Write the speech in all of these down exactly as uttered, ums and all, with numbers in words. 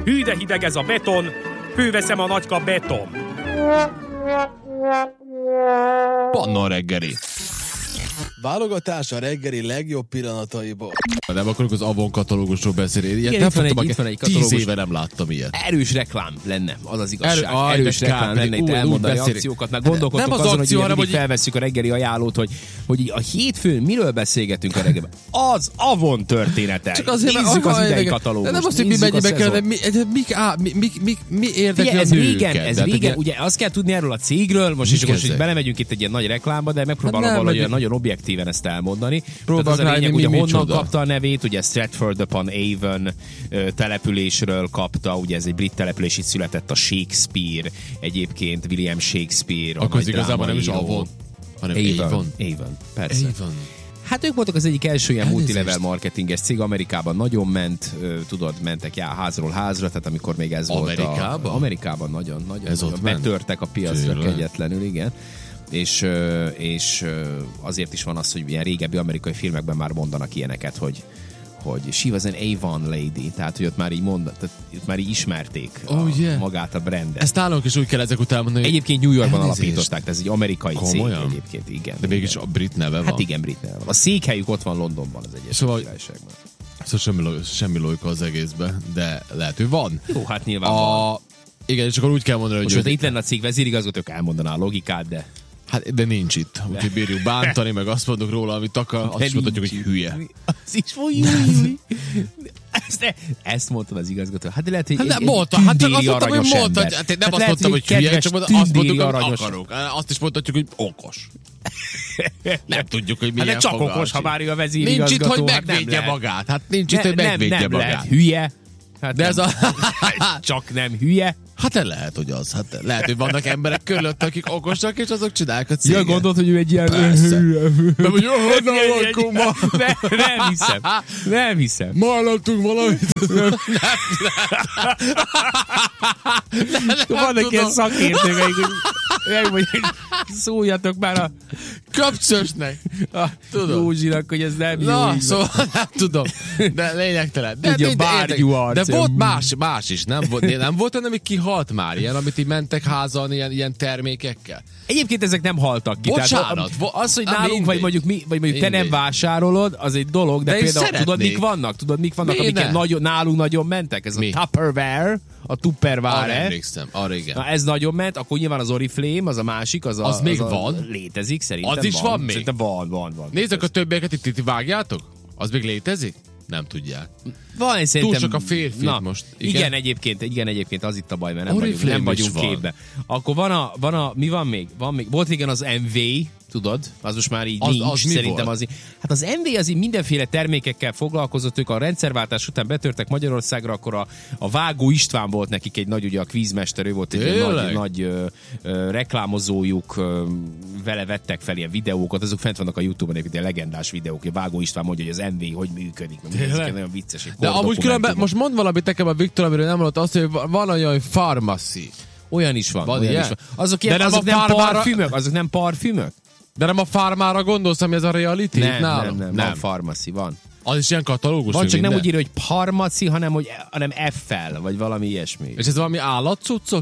Hű, de hideg ez a beton. Főveszem a nagyka beton. Panna reggeli. Válogatás a reggeli legjobb pillanataiból. Nem akarok az Avon katalógusról beszélni. Ilyet Igen, nem itt van fogtam, egy- itt van egy tíz katalógus. éve nem láttam ilyet. Erős reklám lenne, az az igazság. Erő- aj, Erős de reklám kár, lenne itt úgy- úgy elmondani beszélik. akciókat, meg Hát gondolkodtunk nem az azon, akció, hogy hanem, mindig hogy- felvesszük a reggeli ajánlót, hogy, hogy a hétfőn miről beszélgetünk a reggelben. Az Avon története. Csak azért, Nézzük mert- az idei de katalógust. nem azt, hogy mi nézzük a mennyibe kell, de szezont. mi, de mi, á, mi, mi, mi, mi érdekli Figyelj, a ez nőket? régen, ez De hát régen, ugye- ugye azt kell tudni erről a cégről, most is Mik most, hogy ezek? belemegyünk itt egy ilyen nagy reklámba, de megpróbálom Hát nem, valahogy meg- nagyon objektíven ezt elmondani. Tehát Próbálok az a lényeg, rájönni, ugye mi honnan micsoda. kapta a nevét, ugye Stratford upon Avon ö, településről kapta, ugye ez egy brit település, itt született a Shakespeare, egyébként William Shakespeare. a Akkor az nagy igazából nem is drámaíró. Avon, hanem Avon. Avon. Avon, persze. Avon. Hát ők voltak az egyik első ilyen Elnézést. multilevel marketinges cég, Amerikában nagyon ment, ö, tudod, mentek já, házról házra, tehát amikor még ez volt Amerikában? a... Amerikában? nagyon, nagyon, Ez nagyon ott ment? betörtek a piacra Tényleg? kegyetlenül, igen. És, ö, és ö, azért is van az, hogy ilyen régebbi amerikai filmekben már mondanak ilyeneket, hogy hogy she was an Avon lady, tehát hogy ott már így mond, tehát ott már így ismerték a, Oh, yeah. magát a brandet. Ezt nálunk is úgy kell ezek után mondani, hogy Egyébként New Yorkban Elnézést. alapították, tehát ez egy amerikai Komolyan? cég egyébként, igen. de mégis igen. a brit neve van. Hát igen, brit neve van. A székhelyük ott van Londonban, az Egyesült Szóval- Királyságban. Szóval semmi, lo- semmi logika az egészben, de lehet, hogy van. Ó, hát nyilván van. A... Igen, és akkor úgy kell mondani, Most, hogy... hogyha itt lenne a cég vezérigazgatók, elmondaná a logikát, de... Hát, de nincs itt. Úgyhogy bírjuk bántani, meg azt mondunk róla, amit akar, azt is mondhatjuk, hogy hülye. Az is fúj, ezt, ezt mondtad az igazgató. Hát de lehet, hogy Hát egy, nem egy mondta, hát csak azt tündéri mondtam, hogy aranyos mondta, ember. hát én nem Hát azt lehet, mondtam, hogy hülye, kedves csak mondom, azt tündéri mondjuk, hogy aranyos. akarok. Azt is mondhatjuk, hogy okos. Nem tudjuk, hogy Hát milyen de csak fogalmas. okos, ha már ő a Nincs vezérigazgató. itt, hogy hát nem megvédje lehet. magát. Hát nincs itt, Ne- hogy nem, megvédje nem magát. lehet hülye. Hát De ez nem. a... Csak nem hülye. Hát lehet, hogy az. Hát lehet, hogy vannak emberek körülött, akik okosak, és azok csinálják a Ja, céget. gondolod, hogy ő egy ilyen... Persze. De hogy jó, Igen, honnan igen, akkor ma? nem, nem hiszem. Nem hiszem. Ma hallottunk valamit. Vannak ilyen szakértők, akik megmondják, szóljatok már a, Köpcösnek. a Tudom. Józsinak, hogy ez nem jó. Na, így szóval nem tudom. De lényegtelen. De, Ugye de, de, bárgyú de, arc, de volt ilyen- más, más is. Nem volt, nem volt olyan, ami kihalt már ilyen, amit így mentek házalni ilyen, ilyen termékekkel. Egyébként ezek nem haltak ki. Bocsánat, Tehát, vo- az, hogy Á, nálunk, mindegy. vagy mondjuk, mi, vagy mondjuk te nem Mindegy. vásárolod, az egy dolog, de, De én például szeretnék. tudod, mik vannak? Tudod, mik vannak, Mi amiket ne? nagyon, nálunk nagyon mentek? Ez Mi? a Tupperware, a Arra Tupperware. emlékszem, arra igen. Na ez nagyon ment, akkor nyilván az Oriflame, az a másik, az, a, Az még a, van? Létezik, szerintem Az is van még? Szerintem van, van, van. Nézzük a többieket, itt, itt vágjátok? Az még létezik? Nem tudják. Van, egy szerintem... sok a férfi Na, most. Igen? Igen? igen, egyébként, igen, egyébként az itt a baj, mert nem Oriflame vagyunk, nem is vagyunk van. képben. Akkor van a, van a, mi van még? Van még, volt régen az em vé, tudod? Az most már így Az- nincs, az mi szerintem volt? az így. Hát az em vé az így mindenféle termékekkel foglalkozott, ők a rendszerváltás után betörtek Magyarországra, akkor a, a Vágó István volt nekik egy nagy, ugye a kvízmester, ő volt egy ilyen nagy, Tényleg? nagy ö, ö, reklámozójuk, ö, vele vettek fel ilyen videókat, azok fent vannak a YouTube-on, egyébként ilyen legendás videók, a Vágó István mondja, hogy az em vé hogy működik. Ez nagyon vicces. egy De amúgy különben, kordokumentumok. most mond valamit nekem a Viktor, amiről nem mondott azt, hogy van olyan, hogy pharmacy. Olyan is van. Van olyan ilyen? is van. Azok, De ilyen, nem azok a nem farmára- parfümök? Azok nem parfümök? De nem a farmára gondolsz, ami ez a reality? Nem, nálam? nem, nem, nem. Van farmacy, van. Az is ilyen katalógus, Van, hogy csak nem minden? úgy írja, hogy farmacy, hanem, hogy, hanem F-fel, vagy valami ilyesmi. És ez valami állatcuccok?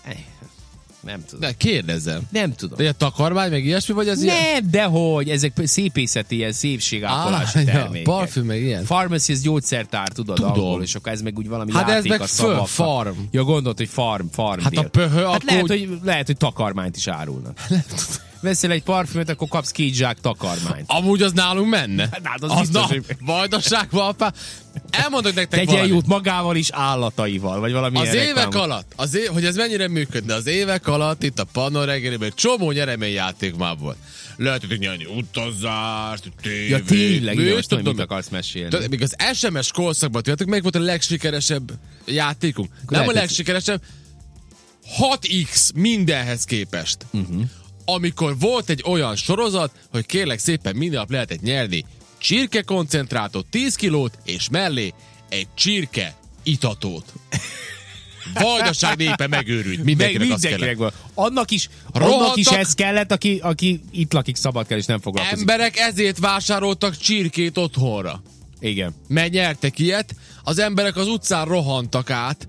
Nem tudom. De kérdezem. Nem tudom. De ilyen takarmány, meg ilyesmi, vagy ez ilyen? Nem, dehogy, ezek szépészeti, ilyen szépségápolási Ah, ja, termékek. parfüm, meg ilyen. Pharmacy, ez gyógyszertár, tudod, Tudom. alkohol, és akkor ez meg úgy valami Hát ez játék meg a föl, szavakkal. farm. Ja, gondolt, hogy farm, farm Hát a deal. pöhö, hát akkor lehet, úgy- hogy, lehet, hogy takarmányt is árulnak. Veszel egy parfümöt, akkor kapsz két zsák takarmányt. Amúgy az nálunk menne. Hát az az biztos, na, hogy- vajdaságban, apá. Elmondok nektek Tegyen valamit. jót magával is, állataival, vagy valami Az ilyen évek reklám. alatt, az év, hogy ez mennyire működne, az évek alatt itt a Pannon reggelében egy csomó nyereményjáték már volt. Lehetett nyerni utazást, tévét. Ja, tényleg, igen, mit most tudom, tudom mit én. akarsz mesélni. Tudod, még az es em es korszakban, tudjátok, meg volt a legsikeresebb játékunk? Nem lehet, a hogy- legsikeresebb, hat x mindenhez képest. Uh-huh. Amikor volt egy olyan sorozat, hogy kérlek szépen minden nap lehetett nyerni csirke koncentrátot, tíz kilót, és mellé egy csirke itatót. Vajdaság népe megőrült. Meg Mindenkinek azt mindenkinek kellett. van. Annak is, annak Rohantak. is ez kellett, aki, aki itt lakik, szabad kell, és nem foglalkozik. Emberek ezért vásároltak csirkét otthonra. Igen. Mert nyertek ilyet, az emberek az utcán rohantak át,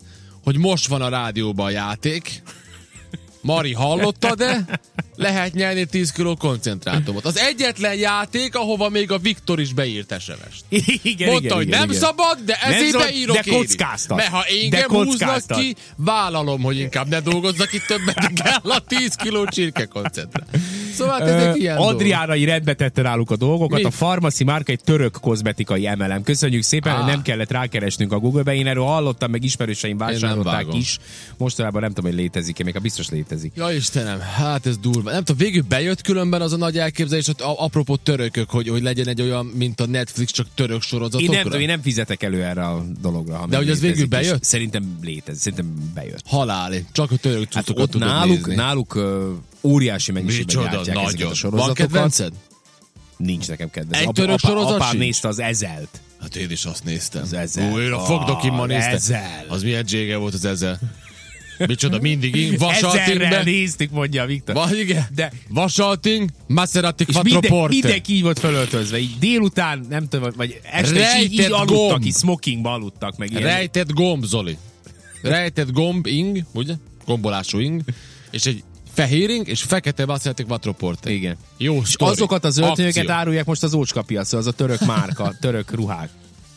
hogy most van a rádióban a játék. Mari, hallottad-e? Lehet nyerni tíz kiló koncentrátumot. Az egyetlen játék, ahova még a Viktor is beírt es em es-t. Igen, Mondta, igen, hogy igen, nem igen. szabad, de ezért szabad, beírok de én is. kockáztat. Mert ha engem húznak ki, vállalom, hogy inkább ne dolgozzak itt többet, kell a tíz kiló csirke koncentrát. Szóval hát ezek ilyen Adriánai rendbe tette náluk a dolgokat. Mi? A Pharmacy márka egy török kozmetikai emelem. Köszönjük szépen, Ah. hogy nem kellett rákeresnünk a Google-be. Én erről hallottam, meg ismerőseim vásárolták vágom. is. Mostanában nem tudom, hogy létezik-e, még a biztos létezik. Ja Istenem, hát ez durva. Nem tudom, végül bejött különben az a nagy elképzelés, hogy a- apropó törökök, hogy, hogy legyen egy olyan, mint a Netflix, csak török sorozatokra. Én nem tudom, én nem fizetek elő erre a dologra. Ha De hogy az létezik, végül bejött? és Szerintem létezik, szerintem bejött. Haláli. Csak a török Hát cuccokat ott tudod náluk, nézni. náluk ö, óriási mennyiségben Micsoda, gyártják ezeket nagyon. a Van sorozatokat. kedvenced? Nincs nekem kedvenc. Egy Apa- török apa- sorozat Apám sincs? nézte az Ezelt. Hát én is azt néztem. Az Ezel. Ó, én a fogdokimmal Ah, néztem. Ezel. Az milyen dzsége volt az Ezel. Micsoda, mindig ing, Ezerrel vasaltingbe. néztük, mondja a Viktor. Vagy igen. De- Vasalting, Maserati És Quattro minden, Porte. mindenki így volt fölöltözve. Így délután, nem tudom, vagy este is így, így Rejtett aludtak, gomb. így smokingba aludtak meg. Ilyen. Rejtett gomb, Zoli. Rejtett gomb, ing, ugye? Gombolású ing. És egy fehér ing, és fekete Maserati Quattro Porte. Igen. Jó És sztori. azokat az öltönyöket Akció. árulják most az ócskapiacon, az a török márka, török ruhák.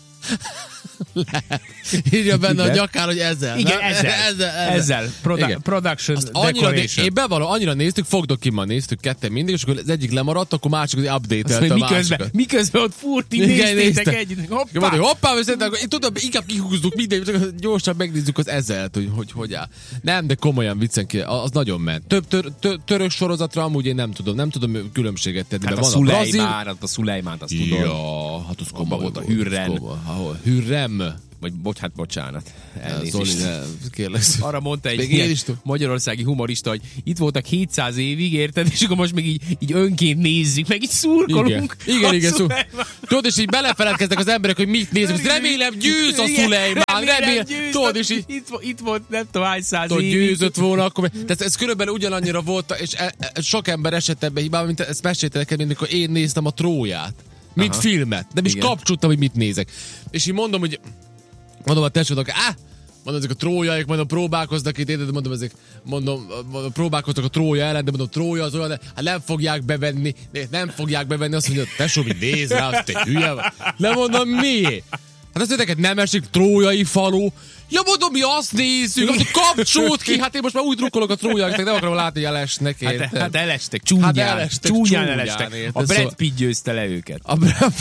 Írja benne Igen. a nyakán, hogy ezzel. Igen, nem? ezzel. ezzel, ezzel. Ezzel. Produ- Igen. production, Azt annyira, decoration. én bevallom, annyira néztük, fogdokimmal néztük ketten mindig, és akkor az egyik lemaradt, akkor másik az Azt update-elte mondja, a miközben, másikat. miközben ott furt, így Igen, néztétek néztem. együtt. Hoppá! Hoppá! Hoppá, és szerintem, akkor én tudom, inkább kihúzzuk mindegy, csak gyorsan megnézzük az ezelt, hogy hogy, hogy áll. Nem, de komolyan viccen ki, az nagyon ment. Több tör, tör, török sorozatra amúgy én nem tudom, nem tudom különbséget tenni. Hát a mert van a brazil... Szulejmán, a Szulejmánt, azt tudod. Ja, hát az komoly volt a az Hürrem. komoly. Ahol? Hürrem. Vagy bocs, hát bocsánat. Zoli, Elnézést. ne, kérlek szépen. Arra mondta egy Még ilyen én is tudom. magyarországi humorista, hogy itt voltak hétszáz évig, érted? És akkor most még így, így önként nézzük, meg így szurkolunk. Igen, igen, a igen szó. Szulejmán. Tudod, és így belefeledkeznek az emberek, hogy mit nézünk. Remélem győz a Igen, Szulejmán, remélem. győz, Tudod, és így itt, vo- itt volt nem tudom hány száz tudod, évig. győzött volna, akkor... Tehát ez körülbelül ugyanannyira volt, és e, e, sok ember esett ebbe hibába, mint ezt mesélte nekem, mint amikor én néztem a Tróját. Mint Aha. filmet. Nem is Igen. kapcsoltam, hogy mit nézek. És így mondom, hogy... Mondom a tesódnak, á, mondom, ezek a trójaiak, mondom, próbálkoznak itt, érted, mondom, ezek, mondom, mondom, próbálkoznak a Trója ellen, de mondom, Trója az olyan, de hát nem fogják bevenni, nem fogják bevenni, azt mondja, tesó, mit néz rá, azt te hülye vagy. Nem mondom, miért? Hát azt neked nem esik trójai falu. Ja, mondom, mi azt nézzük, hogy kapcsolt ki, hát én most már úgy drukkolok a trójaiaknak, nem akarom látni, hogy elesnek, Hát, érted? hát elestek, csúnyán, Hát hát elestek, csúnyán, csúnyán, elestek. érted? A Brad Szóval- Pitt győzte le őket. A Brad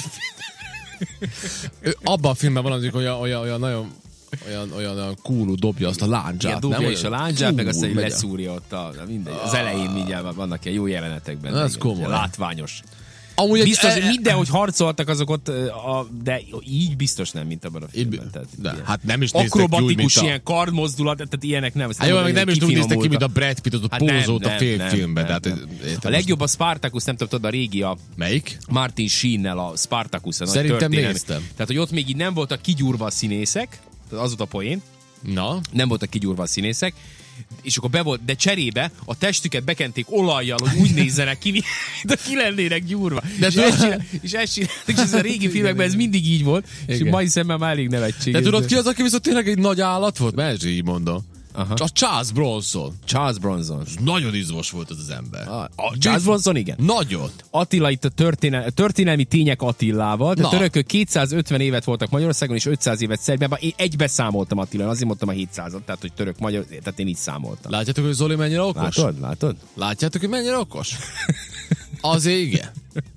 Ő abban a filmben van, amikor olyan, olyan, olyan nagyon olyan, olyan, olyan coolú dobja azt a lándzsát. Igen, dobja nem? is a Olyan lándzsát, meg aztán cool így megy. leszúrja ott a, mindegy, az elején mindjárt vannak ilyen jó jelenetekben. Ez igen, komoly. Látványos. Amúgy egy- Biztos, e- mindenhogy harcoltak azok ott, a, de így biztos nem, mint abban a filmben. Tehát, de, ilyen. hát nem is néztek ki úgy, akrobatikus mint a... ilyen kardmozdulat, tehát ilyenek nem. Hát jó, meg nem is úgy néztek ki, mint a kifinomultak. Brad Pitt, az a Hát nem, pózolt a nem, fél nem, filmben. nem, Tehát, nem. érted A most- legjobb a Spartacus, nem tudom, tudod, a régi a Melyik? Martin Sheen-nel a Spartacus. A nagy Szerintem történelmi. néztem. Tehát, hogy ott még így nem voltak kigyúrva a színészek, az volt a poén, Na? nem voltak kigyúrva a színészek, és akkor be volt, de cserébe a testüket bekenték olajjal, hogy úgy nézzenek ki, mint a ki lennének gyúrva. De és, tudod- ezt csinál, és ezt csináltak, és ez a régi filmekben ez mindig így volt, és Igen. mai szemmel már elég nevetséges. De tudod ki az, aki viszont tényleg egy nagy állat volt? Mert így mondom. Aha. A Charles Bronson. Charles Bronson. Nagyon izmos volt ez az ember. A, a Charles Bronson, igen. Nagyot. Attila itt a történel, történelmi tények Attilával. Tehát Na. törökök kétszázötven évet voltak Magyarországon, és ötszáz évet Szerbiában. Én egybe számoltam Attilán, azért mondtam a hétszázat, tehát hogy török magyar, tehát én így számoltam. Látjátok, hogy Zoli mennyire okos? Látod? Látod? Látjátok, hogy mennyire okos? Azért igen.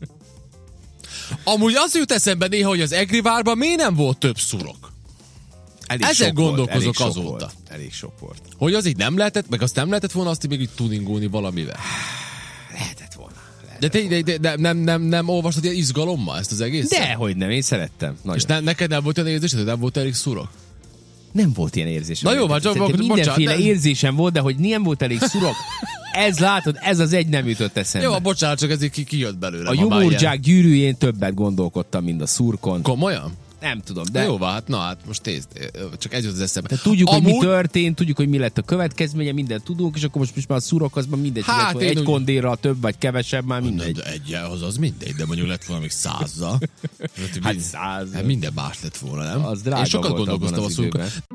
Amúgy az jut eszembe néha, hogy az Egrivárban miért nem volt több szurok? Elég Ezen sok volt, gondolkozok elég sok azóta. Volt, elég sok volt. Hogy az így nem lehetett, meg azt nem lehetett volna azt így még így tuningolni valamivel. Lehetett volna. De te de, de, de nem, nem, nem olvastad ilyen izgalommal ezt az egészet? Dehogy nem, én szerettem. Nagyon. És ne, neked nem volt olyan érzésed, hogy nem volt elég szurok? Nem volt ilyen érzésem. Na jó, már csak- Szerintem bocsánat, mindenféle de- érzésem volt, de hogy nem volt elég szurok. Ez látod, ez az egy nem jutott eszembe. Jó, bocsánat, csak ez így ki, kijött belőle. a jumurdzsák gyűrűjén többet gondolkodtam, mint a szurkon. Komolyan? Nem tudom, De de jó, hát na hát most nézd, csak ez jut az eszembe. tehát tudjuk, Amúgy, hogy mi történt, tudjuk, hogy mi lett a következménye, mindent tudunk, és akkor most, most már a szurok azban mindegy, Hát, hát, lett, én egy úgy- kondérral több vagy kevesebb, már mindegy. de egy, az az mindegy, de mondjuk lett volna még százzal. Hát száz. Hát minden más lett volna, nem? Az drága Én sokat volt abban gondolkoztam az a szurkon. időben.